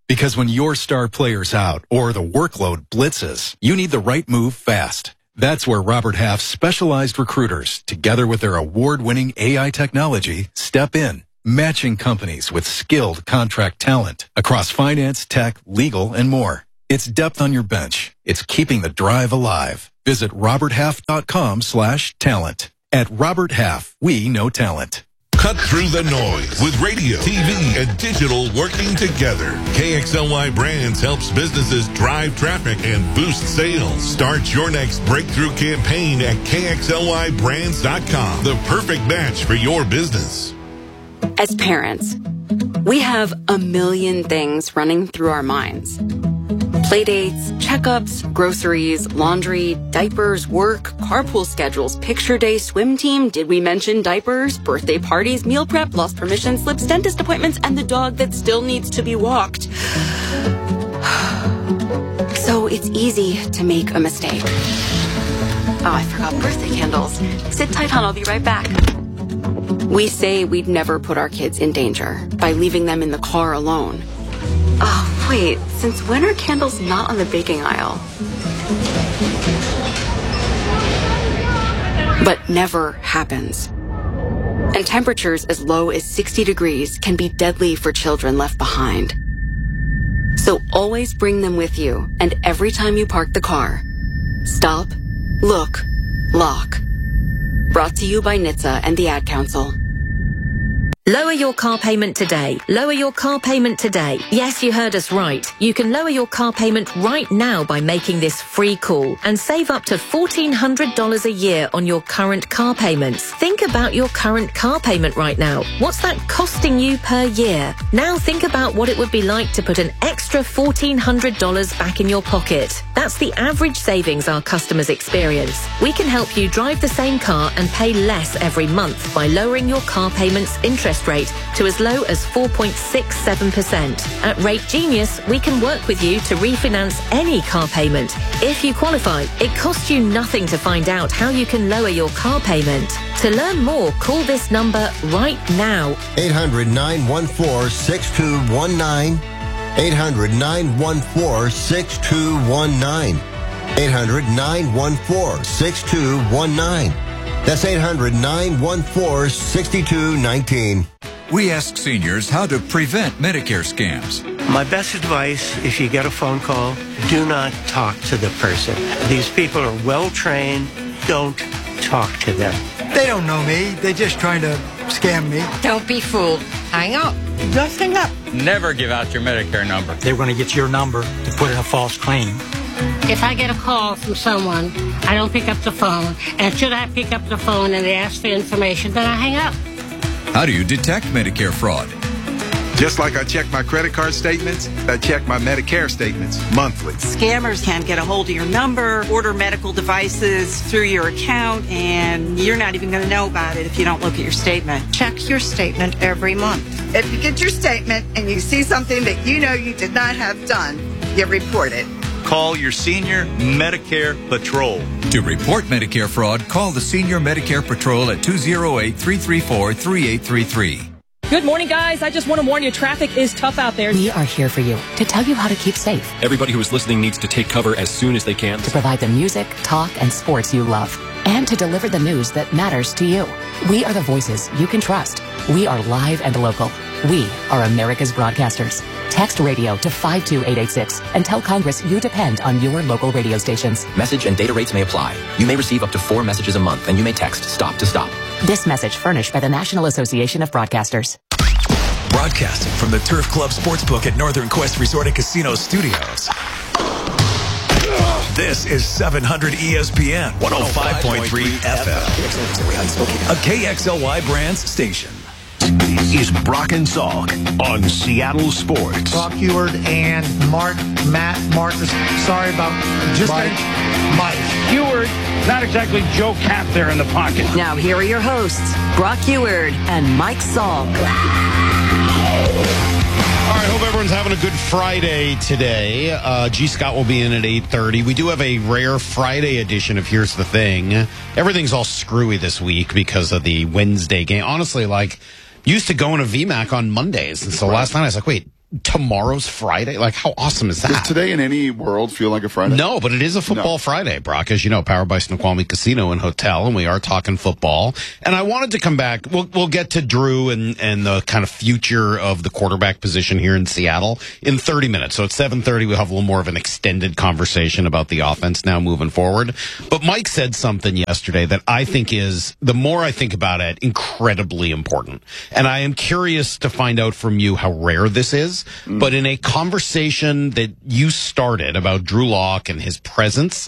Because when your star player's out or the workload blitzes, you need the right move fast. That's where Robert Half's specialized recruiters, together with their award-winning A I technology, step in, matching companies with skilled contract talent across finance, tech, legal, and more. It's depth on your bench. It's keeping the drive alive. Visit roberthalf.com slash talent. At Robert Half, we know talent. Cut through the noise with radio, T V, and digital working together. K X L Y Brands helps businesses drive traffic and boost sales. Start your next breakthrough campaign at K X L Y brands dot com. The perfect match for your business. As parents, we have a million things running through our minds. Playdates, checkups, groceries, laundry, diapers, work, carpool schedules, picture day, swim team, did we mention diapers, birthday parties, meal prep, lost permission slips, dentist appointments, and the dog that still needs to be walked. So it's easy to make a mistake. Oh, I forgot birthday candles. Sit tight, hon, I'll be right back. We say we'd never put our kids in danger by leaving them in the car alone. Oh, wait, since when are candles not on the baking aisle? But never happens. And temperatures as low as sixty degrees can be deadly for children left behind. So always bring them with you, and every time you park the car, stop, look, lock. Brought to you by N H T S A and the Ad Council. Lower your car payment today. Lower your car payment today. Yes, you heard us right. You can lower your car payment right now by making this free call and save up to fourteen hundred dollars a year on your current car payments. Think about your current car payment right now. What's that costing you per year? Now think about what it would be like to put an extra fourteen hundred dollars back in your pocket. That's the average savings our customers experience. We can help you drive the same car and pay less every month by lowering your car payment's interest rate to as low as four point six seven percent. At Rate Genius, we can work with you to refinance any car payment. If you qualify, it costs you nothing to find out how you can lower your car payment. To learn more, call this number right now. eight hundred, nine one four, six two one nine. eight hundred, nine one four, six two one nine. eight hundred, nine one four, six two one nine. That's eight hundred, nine one four, six two one nine. We ask seniors how to prevent Medicare scams. My best advice, if you get a phone call, do not talk to the person. These people are well trained. Don't talk to them. They don't know me. They're just trying to scam me. Don't be fooled. Hang up. Just hang up. Never give out your Medicare number. They're going to get your number to put in a false claim. If I get a call from someone, I don't pick up the phone. And should I pick up the phone and they ask for information, then I hang up. How do you detect Medicare fraud? Just like I check my credit card statements, I check my Medicare statements monthly. Scammers can get a hold of your number, order medical devices through your account, and you're not even going to know about it if you don't look at your statement. Check your statement every month. If you get your statement and you see something that you know you did not have done, you report it. Call your Senior Medicare Patrol. To report Medicare fraud, call the Senior Medicare Patrol at two oh eight, three three four, three eight three three. Good morning, guys. I just want to warn you, traffic is tough out there. We are here for you to tell you how to keep safe. Everybody who is listening needs to take cover as soon as they can. To provide the music, talk, and sports you love. And to deliver the news that matters to you. We are the voices you can trust. We are live and local. We are America's broadcasters. Text radio to five two eight eight six and tell Congress you depend on your local radio stations. Message and data rates may apply. You may receive up to four messages a month, and you may text STOP to STOP. This message furnished by the National Association of Broadcasters. Broadcasting from the Turf Club Sportsbook at Northern Quest Resort and Casino Studios. This is seven hundred E S P N, one oh five point three F M. A K X L Y Brands station. Is Brock and Salk on Seattle Sports. Brock Huard and Mark, Matt, Marcus. Sorry about just Mike. Mike. Huard, not exactly Joe Cap there in the pocket. Now here are your hosts, Brock Huard and Mike Salk. All right, hope everyone's having a good Friday today. Uh, G. Scott will be in at eight thirty. We do have a rare Friday edition of Here's the Thing. Everything's all screwy this week because of the Wednesday game. Honestly, like, used to go in a V MAC on Mondays. And so right. last night I was like, wait, tomorrow's Friday? Like, how awesome is that? Does today in any world feel like a Friday? No, but it is a football no. Friday, Brock, as you know, powered by Snoqualmie Casino and Hotel, and we are talking football. And I wanted to come back. We'll, we'll get to Drew and, and the kind of future of the quarterback position here in Seattle in thirty minutes. So at seven thirty, we'll have a little more of an extended conversation about the offense now moving forward. But Mike said something yesterday that I think is, the more I think about it, incredibly important. And I am curious to find out from you how rare this is. Mm. But in a conversation that you started about Drew Lock and his presence,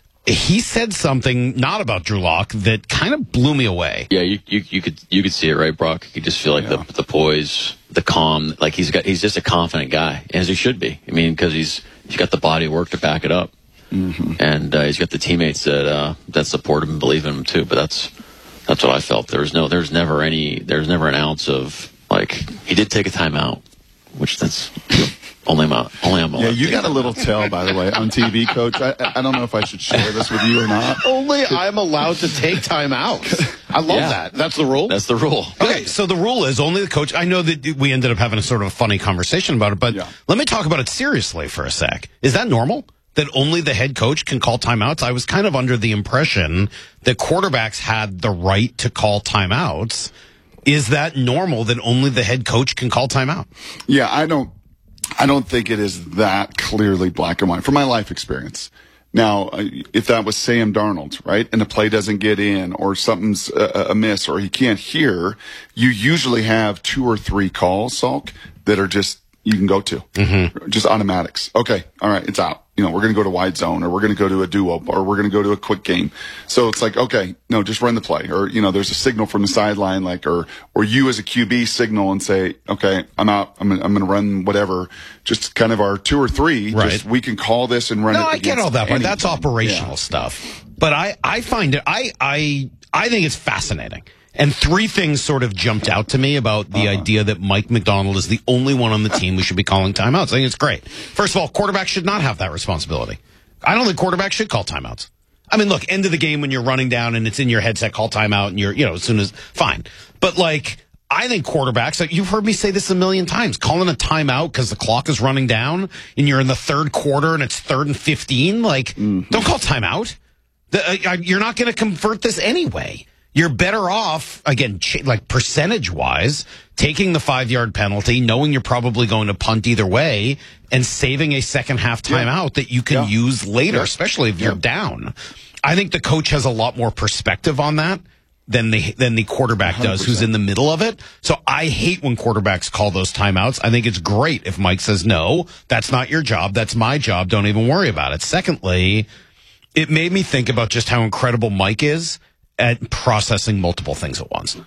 he said something not about Drew Lock that kind of blew me away. Yeah, you you, you could you could see it, right, Brock? You could just feel like yeah. the the poise, the calm, like he's got he's just a confident guy, as he should be. I mean, because he's he's got the body of work to back it up, mm-hmm. and uh, he's got the teammates that uh, that support him and believe in him too. But that's that's what I felt. There was no, there's never any, there's never an ounce of like he did take a timeout, which that's. Only I'm, only I'm yeah, you got a little tell, by the way, on T V, Coach. I, I don't know if I should share this with you or not. Only I'm allowed to take time out. I love yeah. that. That's the rule? That's the rule. Okay, so the rule is only the coach. I know that we ended up having a sort of a funny conversation about it, but yeah. let me talk about it seriously for a sec. Is that normal? That only the head coach can call timeouts? I was kind of under the impression that quarterbacks had the right to call timeouts. Is that normal that only the head coach can call timeout? Yeah, I don't. I don't think it is that clearly black and white from my life experience. Now, if that was Sam Darnold, right, and the play doesn't get in or something's uh, amiss or he can't hear, you usually have two or three calls, Salk, that are just you can go to. Mm-hmm. Just automatics. Okay, all right, it's out. You know, we're going to go to wide zone or we're going to go to a duo or we're going to go to a quick game. So it's like, okay, no, just run the play. Or, you know, there's a signal from the sideline, like, or, or you as a Q B signal and say, okay, I'm out. I'm, I'm going to run whatever. Just kind of our two or three. Right. Just, we can call this and run no, it. No, I get all that, anything. But that's operational yeah. stuff. But I, I find it, I, I, I think it's fascinating. And three things sort of jumped out to me about the uh-huh. idea that Mike Macdonald is the only one on the team we should be calling timeouts. I think it's great. First of all, quarterbacks should not have that responsibility. I don't think quarterbacks should call timeouts. I mean, look, end of the game when you're running down and it's in your headset, call timeout and you're, you know, as soon as, fine. But like, I think quarterbacks, like you've heard me say this a million times, calling a timeout because the clock is running down and you're in the third quarter and it's third and fifteen, like, mm-hmm. don't call timeout. The, uh, you're not going to convert this anyway. You're better off, again, ch- like percentage-wise, taking the five-yard penalty, knowing you're probably going to punt either way, and saving a second-half timeout yeah. that you can yeah. use later, yeah. especially if yeah. you're down. I think the coach has a lot more perspective on that than the than the quarterback one hundred percent does, who's in the middle of it. So I hate when quarterbacks call those timeouts. I think it's great if Mike says, no, that's not your job, that's my job, don't even worry about it. Secondly, it made me think about just how incredible Mike is at processing multiple things at once.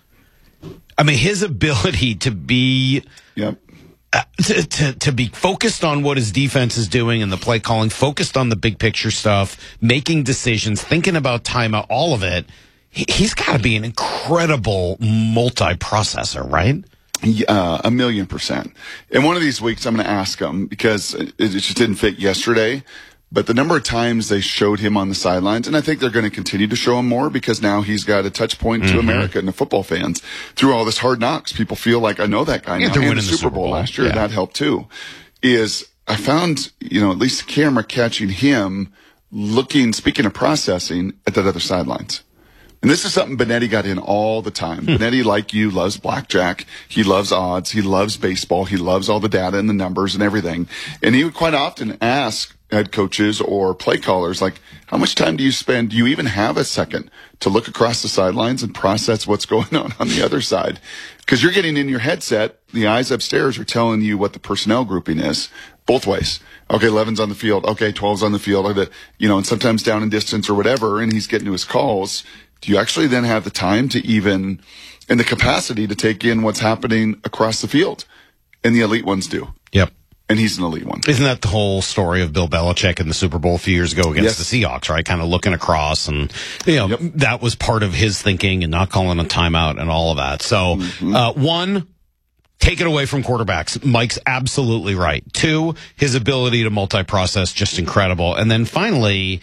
I mean, his ability to be yep. uh, to, to to be focused on what his defense is doing and the play calling, focused on the big picture stuff, making decisions, thinking about timeout, all of it. He, he's got to be an incredible multi-processor, right? Uh, a million percent. And one of these weeks, I'm going to ask him because it, it just didn't fit yesterday. But the number of times they showed him on the sidelines, and I think they're going to continue to show him more because now he's got a touch point mm-hmm. to America and the football fans through all this hard knocks. People feel like I know that guy yeah, now. They're and winning the Super Bowl, Bowl last year, yeah. that helped too. Is I found, you know, at least the camera catching him looking, speaking of processing, at that other sidelines. And this is something Benetti got in all the time. Hmm. Benetti, like you, loves blackjack. He loves odds. He loves baseball. He loves all the data and the numbers and everything. And he would quite often ask head coaches or play callers, like, how much time do you spend? Do you even have a second to look across the sidelines and process what's going on on the other side? Because you're getting in your headset. The eyes upstairs are telling you what the personnel grouping is both ways. Okay, eleven's on the field. Okay, twelve's on the field. You know, and sometimes down in distance or whatever, and he's getting to his calls. Do you actually then have the time to even, and the capacity to take in what's happening across the field? And the elite ones do. Yep. And he's an elite one. Isn't that the whole story of Bill Belichick in the Super Bowl a few years ago against yes. the Seahawks, right? Kind of looking across and, you know, yep. that was part of his thinking and not calling a timeout and all of that. So, mm-hmm. uh, one, take it away from quarterbacks. Mike's absolutely right. Two, his ability to multi-process, just incredible. And then finally,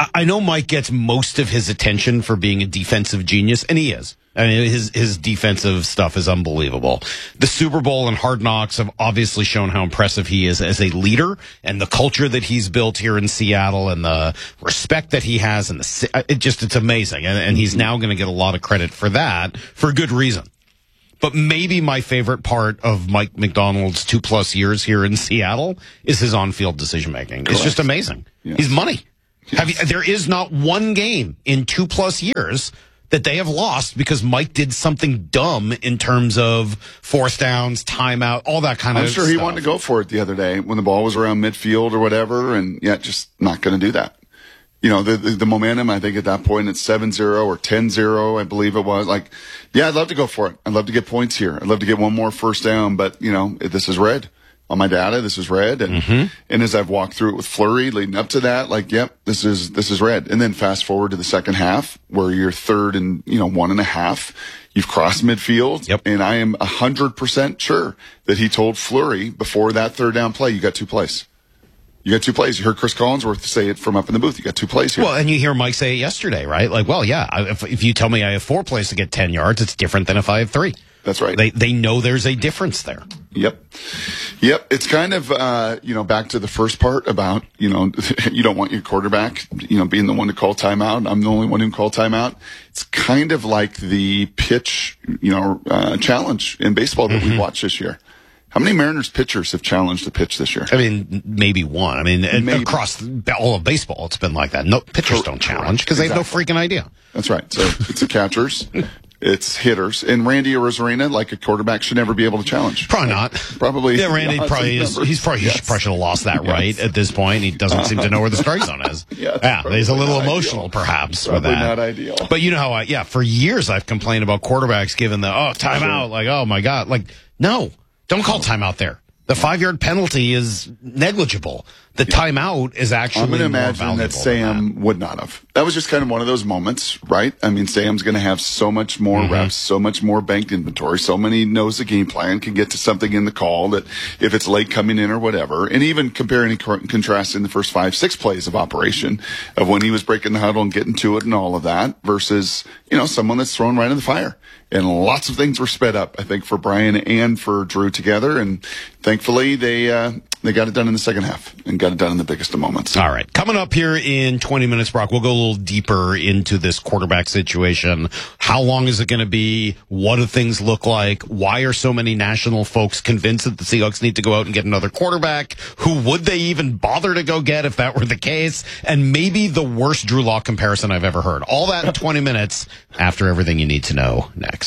I know Mike gets most of his attention for being a defensive genius, and he is. I mean, his his defensive stuff is unbelievable. The Super Bowl and Hard Knocks have obviously shown how impressive he is as a leader, and the culture that he's built here in Seattle, and the respect that he has, and the it just it's amazing. And, and he's now going to get a lot of credit for that for good reason. But maybe my favorite part of Mike Macdonald's two plus years here in Seattle is his on-field decision making. It's just amazing. Yes. He's money. Yes. Have you, there is not one game in two plus years that they have lost because Mike did something dumb in terms of fourth downs, timeout, all that kind I'm of sure stuff. he wanted to go for it the other day when the ball was around midfield or whatever, and yeah, just not going to do that. You know, the, the the momentum, I think at that point it's seven zero or ten zero, I believe it was. Like, yeah, I'd love to go for it. I'd love to get points here. I'd love to get one more first down, but, you know, this is red. On my data, this is red. And mm-hmm. and as I've walked through it with Fleury leading up to that, like, yep, this is this is red. And then fast forward to the second half where you're third and, you know, one and a half. You've crossed midfield. Yep. And I am one hundred percent sure that he told Fleury before that third down play, you got two plays. You got two plays. You heard Chris Collinsworth say it from up in the booth. You got two plays here. Well, and you hear Mike say it yesterday, right? Like, well, yeah, if, if you tell me I have four plays to get ten yards, it's different than if I have three. That's right. They they know there's a difference there. Yep. Yep. It's kind of, uh, you know, back to the first part about, you know, you don't want your quarterback, you know, being the one to call timeout. I'm the only one who can call timeout. It's kind of like the pitch, you know, uh, challenge in baseball that mm-hmm. we watched this year. How many Mariners pitchers have challenged the pitch this year? I mean, maybe one. I mean, maybe. Across all of baseball, it's been like that. No pitchers Cor- don't challenge because exactly. they have no freaking idea. That's right. So it's the catchers. It's hitters. And Randy Arozarena, like a quarterback, should never be able to challenge. Probably not. Probably. Yeah, Randy probably is. He's probably, yes. he probably should have lost that yes. right at this point. He doesn't uh-huh. seem to know where the strike zone is. yeah, yeah he's a little emotional, ideal. perhaps, probably with that. Not ideal. But you know how I, yeah, for years I've complained about quarterbacks giving the, oh, timeout. Sure. Like, oh my God. Like, no, don't call timeout there. The five-yard penalty is negligible. The yeah. timeout is actually more valuable. I'm going to imagine that Sam that. would not have. That was just kind of one of those moments, right? I mean, Sam's going to have so much more mm-hmm. reps, so much more banked inventory, so many knows the game plan, can get to something in the call that if it's late coming in or whatever, and even comparing and contrasting the first five, six plays of operation of when he was breaking the huddle and getting to it and all of that versus, you know, someone that's thrown right in the fire. And lots of things were sped up, I think, for Brian and for Drew together. And thankfully, they uh, they got it done in the second half and got it done in the biggest of moments. All right. Coming up here in twenty minutes, Brock, we'll go a little deeper into this quarterback situation. How long is it going to be? What do things look like? Why are so many national folks convinced that the Seahawks need to go out and get another quarterback? Who would they even bother to go get if that were the case? And maybe the worst Drew Lock comparison I've ever heard. All that in twenty minutes after everything you need to know next.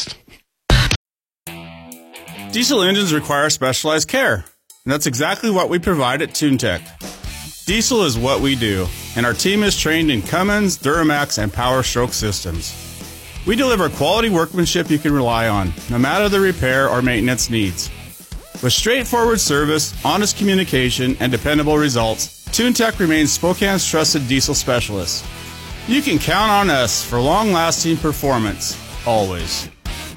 Diesel engines require specialized care, and that's exactly what we provide at TuneTech. Diesel is what we do, and our team is trained in Cummins, Duramax, and Power Stroke systems. We deliver quality workmanship you can rely on, no matter the repair or maintenance needs. With straightforward service, honest communication, and dependable results, TuneTech remains Spokane's trusted diesel specialist. You can count on us for long-lasting performance, always.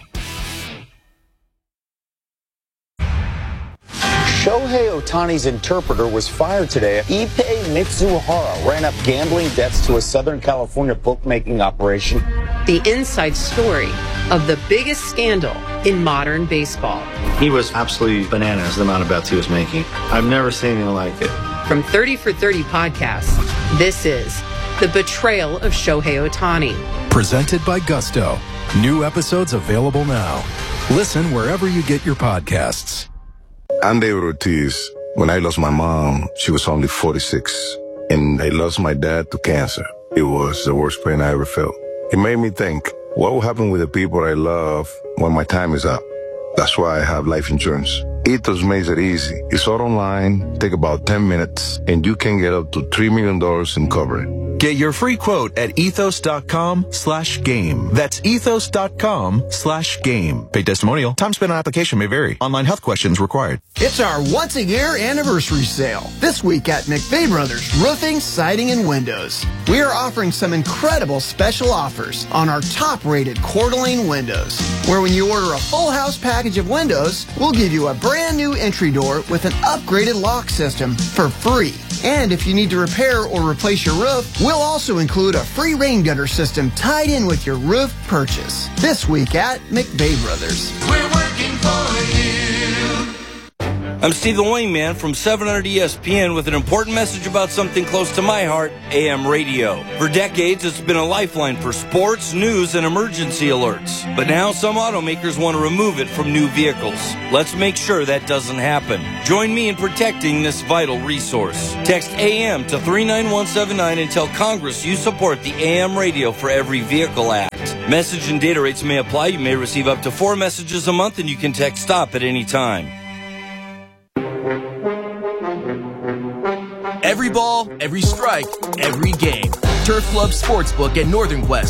Shohei Ohtani's interpreter was fired today. Ippei Mitsuhara ran up gambling debts to a Southern California bookmaking operation. The inside story of the biggest scandal in modern baseball. He was absolutely bananas, the amount of bets he was making. I've never seen anything like it. From thirty for thirty podcasts, this is The Betrayal of Shohei Ohtani. Presented by Gusto. New episodes available now. Listen wherever you get your podcasts. I'm David Ortiz. When I lost my mom, she was only forty-six. And I lost my dad to cancer. It was the worst pain I ever felt. It made me think, what will happen with the people I love when my time is up? That's why I have life insurance. Ethos makes it easy. It's all online, take about ten minutes, and you can get up to three million dollars in coverage. Get your free quote at ethos.com slash game. That's ethos.com slash game. Paid testimonial. Time spent on application may vary. Online health questions required. It's our once-a-year anniversary sale. This week at McVeigh Brothers Roofing, Siding, and Windows. We are offering some incredible special offers on our top-rated Coeur d'Alene windows, where when you order a full house package of windows, we'll give you a brand brand new entry door with an upgraded lock system for free. And if you need to repair or replace your roof, we'll also include a free rain gutter system tied in with your roof purchase. This week at McVeigh Brothers. We're working for you. I'm Steve the Wingman from seven hundred E S P N with an important message about something close to my heart, A M radio. For decades, it's been a lifeline for sports, news, and emergency alerts. But now some automakers want to remove it from new vehicles. Let's make sure that doesn't happen. Join me in protecting this vital resource. Text A M to three nine one seven nine and tell Congress you support the A M Radio for Every Vehicle Act. Message and data rates may apply. You may receive up to four messages a month, and you can text STOP at any time. Every ball, every strike, every game. Turf Club Sportsbook at Northern Quest.